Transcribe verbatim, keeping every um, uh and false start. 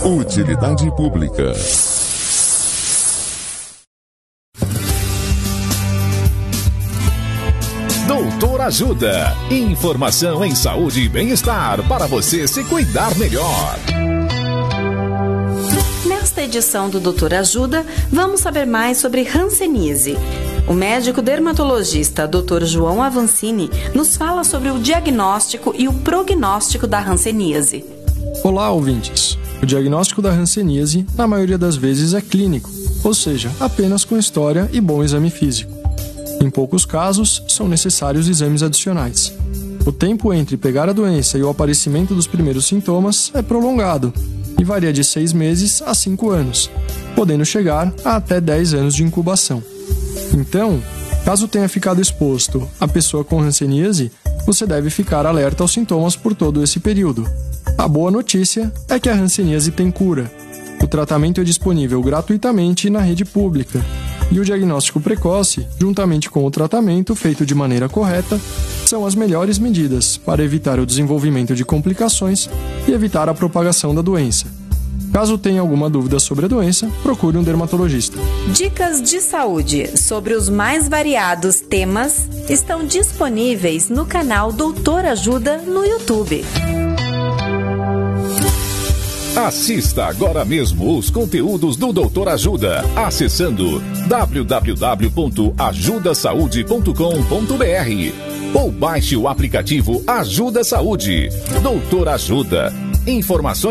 Utilidade pública. Doutor Ajuda. Informação em saúde e bem-estar para você se cuidar melhor. Nesta edição do Doutor Ajuda, vamos saber mais sobre hanseníase. O médico dermatologista doutor João Avancini nos fala sobre o diagnóstico e o prognóstico da hanseníase. Olá, ouvintes! O diagnóstico da hanseníase, na maioria das vezes, é clínico, ou seja, apenas com história e bom exame físico. Em poucos casos, são necessários exames adicionais. O tempo entre pegar a doença e o aparecimento dos primeiros sintomas é prolongado e varia de seis meses a cinco anos, podendo chegar a até dez anos de incubação. Então, caso tenha ficado exposto a pessoa com hanseníase, você deve ficar alerta aos sintomas por todo esse período. A boa notícia é que a hanseníase tem cura. O tratamento é disponível gratuitamente na rede pública. E o diagnóstico precoce, juntamente com o tratamento feito de maneira correta, são as melhores medidas para evitar o desenvolvimento de complicações e evitar a propagação da doença. Caso tenha alguma dúvida sobre a doença, procure um dermatologista. Dicas de saúde sobre os mais variados temas estão disponíveis no canal Doutor Ajuda no YouTube. Assista agora mesmo os conteúdos do Doutor Ajuda, acessando w w w ponto ajuda saúde ponto com ponto b r ou baixe o aplicativo Ajuda Saúde. Doutor Ajuda. Informações